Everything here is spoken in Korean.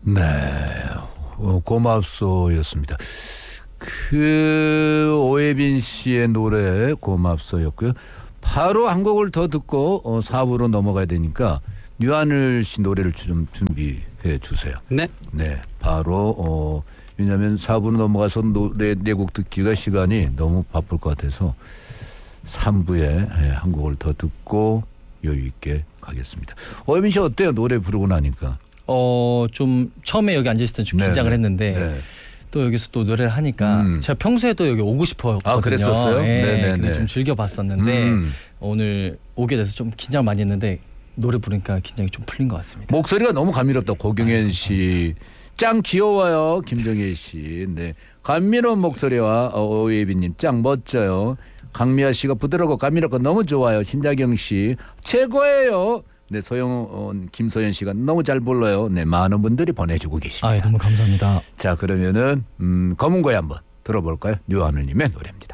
네, 고맙소였습니다. 오예빈 씨의 노래 고맙소였고요. 바로 한 곡을 더 듣고 4부로 넘어가야 되니까 류하늘 씨 노래를 좀 준비해 주세요. 네. 네, 바로 왜냐하면 4부로 넘어가서 노래 4곡 듣기가 시간이 너무 바쁠 것 같아서 3부에 한 곡을 더 듣고 여유 있게 가겠습니다. 오예빈 씨 어때요? 노래 부르고 나니까. 좀 처음에 여기 앉았을 때 좀 긴장을 했는데 네. 또 여기서 또 노래를 하니까 제가 평소에도 여기 오고 싶었거든요. 아, 그랬었어요? 네네. 좀 즐겨봤었는데 오늘 오게 돼서 좀 긴장 많이 했는데 노래 부르니까 긴장이 좀 풀린 것 같습니다. 목소리가 너무 감미롭다. 고경현 씨. 짱 귀여워요. 김정혜 씨. 네. 감미로운 목소리와 오예빈님 짱 멋져요. 강미아 씨가 부드럽고 감미롭고 너무 좋아요. 신자경 씨 최고예요. 네, 김소연 씨가 너무 잘 불러요. 네, 많은 분들이 보내주고 계십니다. 너무 감사합니다. 자, 그러면은 검은 고에 한번 들어볼까요? 류하늘님의 노래입니다.